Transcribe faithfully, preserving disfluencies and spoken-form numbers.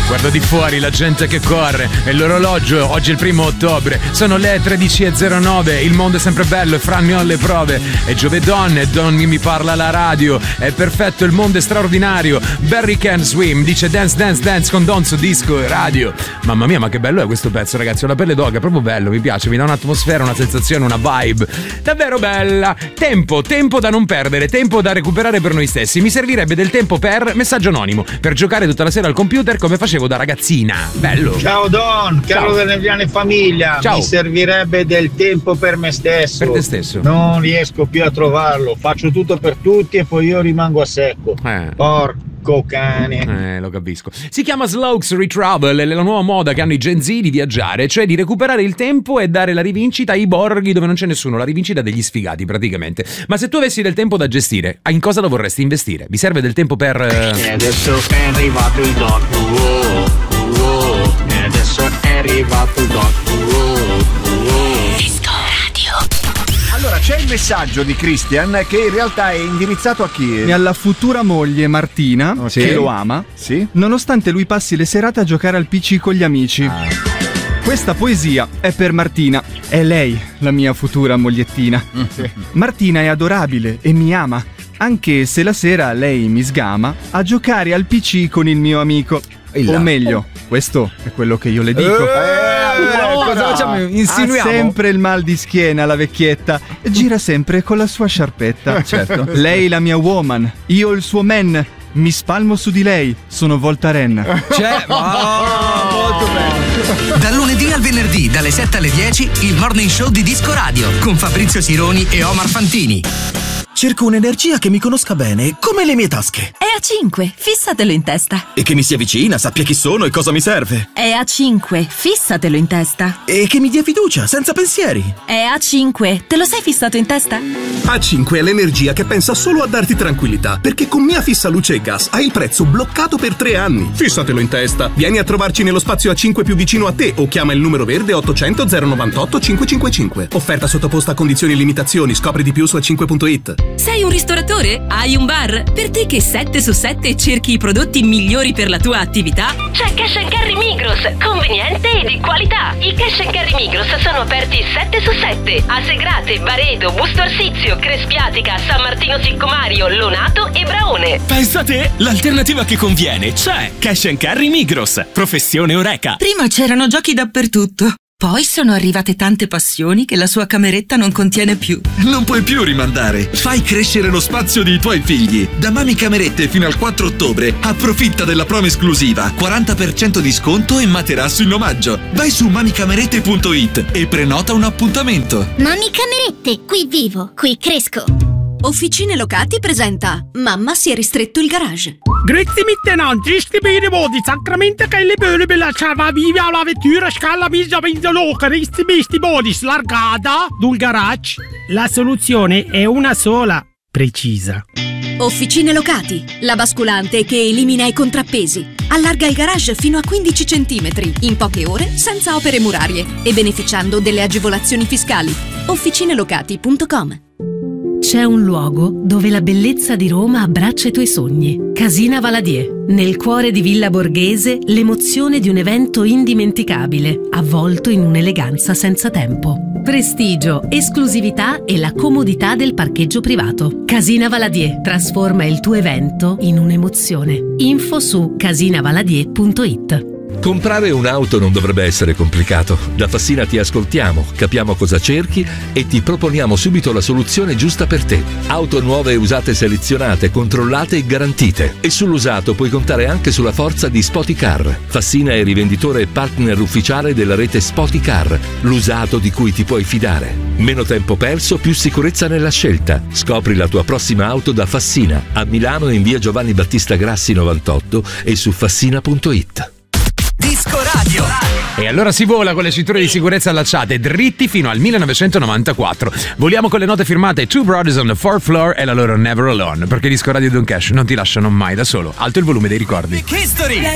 Guarda di fuori la gente che corre e l'orologio, oggi è il primo ottobre, sono le tredici e zero nove, il mondo è sempre bello e Fran ne ho le prove, è giovedon e Don mi parla la radio, è perfetto, il mondo è straordinario, Barry Can Swim dice dance dance dance con Don su disco e radio. Mamma mia, ma che bello è questo pezzo, ragazzi, ho la pelle d'oca, è proprio bello, mi piace, mi dà un'atmosfera, una sensazione, una vibe davvero bella. Tempo, tempo da non perdere, tempo da recuperare per noi stessi, mi servirebbe del tempo per messaggio anonimo, per giocare tutta la sera al computer come facevo da ragazzina. Bello. Ciao Don, Carlo delle Neviane famiglia. Ciao. Mi servirebbe del tempo per me stesso. Per te stesso. Non riesco più a trovarlo. Faccio tutto per tutti e poi io rimango a secco. Eh. Porco cane. Eh, lo capisco. Si chiama Slokes Retravel, è la nuova moda che hanno i Gen Z di viaggiare, cioè di recuperare il tempo e dare la rivincita ai borghi dove non c'è nessuno, la rivincita degli sfigati praticamente. Ma se tu avessi del tempo da gestire, in cosa lo vorresti investire? Mi serve del tempo per... E adesso è arrivato il doc. Oh, oh, e adesso è arrivato il doc. Oh, oh. Disco Radio. Allora, c'è il messaggio di Christian che in realtà è indirizzato a chi? E alla futura moglie Martina, Okay. che lo ama, Sì. nonostante lui passi le serate a giocare al P C con gli amici. Ah. Questa poesia è per Martina, è lei la mia futura mogliettina. Martina è adorabile e mi ama, anche se la sera lei mi sgama a giocare al P C con il mio amico. Il là. O meglio, questo è quello che io le dico. Eh, cosa facciamo? Insinuiamo? Ha sempre il mal di schiena la vecchietta, gira sempre con la sua sciarpetta. Certo. Lei la mia woman, io il suo man, mi spalmo su di lei, sono Voltaren. C'è, oh, molto bello. Dal lunedì al venerdì, dalle sette alle dieci, il Morning Show di Disco Radio con Fabrizio Sironi e Omar Fantini. Cerco un'energia che mi conosca bene, come le mie tasche. È a cinque, fissatelo in testa. E che mi sia vicina, sappia chi sono e cosa mi serve. È a cinque, fissatelo in testa. E che mi dia fiducia, senza pensieri. È a cinque, te lo sei fissato in testa? A cinque è l'energia che pensa solo a darti tranquillità, perché con Mia Fissa Luce e Gas hai il prezzo bloccato per tre anni. Fissatelo in testa. Vieni a trovarci nello spazio A cinque più vicino a te o chiama il numero verde ottocento zero novantotto cinquecentocinquantacinque. Offerta sottoposta a condizioni e limitazioni. Scopri di più su a cinque punto it. Sei un ristoratore? Hai un bar? Per te che sette su sette cerchi i prodotti migliori per la tua attività? C'è Cash and Carry Migros, conveniente e di qualità. I Cash and Carry Migros sono aperti sette su sette a Segrate, Baredo, Busto Arsizio, Crespiatica, San Martino Siccomario, Lonato e Braone. Pensa a te, l'alternativa che conviene c'è. Cash and Carry Migros, professione Oreca. Prima c'erano giochi dappertutto. Poi sono arrivate tante passioni che la sua cameretta non contiene più. Non puoi più rimandare. Fai crescere lo spazio dei tuoi figli. Da Mami Camerette fino al quattro ottobre approfitta della promo esclusiva. quaranta per cento di sconto e materasso in omaggio. Vai su mamicamerette punto it e prenota un appuntamento. Mami Camerette, qui vivo, qui cresco. Officine Locati presenta Mamma si è ristretto il garage. Grazie mittenanti, sti bene modi, sacramento che le belle bella ciava viva la vettura scala misa vinto loca, sti besti modi, slargata, dul garage. La soluzione è una sola, precisa. Officine Locati, la basculante che elimina i contrappesi. Allarga il garage fino a quindici centimetri, in poche ore, senza opere murarie e beneficiando delle agevolazioni fiscali. officinelocati punto com. C'è un luogo dove la bellezza di Roma abbraccia i tuoi sogni. Casina Valadier. Nel cuore di Villa Borghese, l'emozione di un evento indimenticabile, avvolto in un'eleganza senza tempo. Prestigio, esclusività e la comodità del parcheggio privato. Casina Valadier trasforma il tuo evento in un'emozione. Info su casina valadier punto it. Comprare un'auto non dovrebbe essere complicato. Da Fassina ti ascoltiamo, capiamo cosa cerchi e ti proponiamo subito la soluzione giusta per te. Auto nuove e usate selezionate, controllate e garantite. E sull'usato puoi contare anche sulla forza di Spoticar. Fassina è rivenditore e partner ufficiale della rete Spoticar, l'usato di cui ti puoi fidare. Meno tempo perso, più sicurezza nella scelta. Scopri la tua prossima auto da Fassina, a Milano in via Giovanni Battista Grassi novantotto e su fassina punto it. Disco Radio. E allora si vola con le cinture di sicurezza allacciate dritti fino al millenovecentonovantaquattro. Voliamo con le note firmate Two Brothers on the Fourth Floor e la loro Never Alone, perché Disco Radio e Don Cash non ti lasciano mai da solo. Alto il volume dei ricordi. History.